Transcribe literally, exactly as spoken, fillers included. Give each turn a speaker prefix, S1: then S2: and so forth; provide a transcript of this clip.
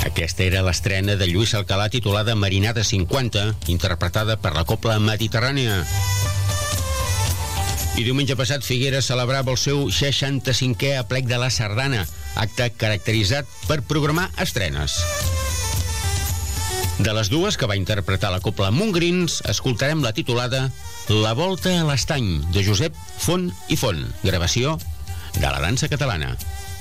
S1: Aquesta era l'estrena de Lluís Alcalà titulada Marinada cinquanta, interpretada per la Cobla Mediterrània. I diumenge passat Figueres celebrava el seu seixanta-cinquè aplec de la Sardana, acte caracteritzat per programar estrenes. De les dues que va interpretar la Cobla Montgrins, escoltarem la titulada La volta a l'estany, de Josep Font i Font, gravació de la dansa catalana.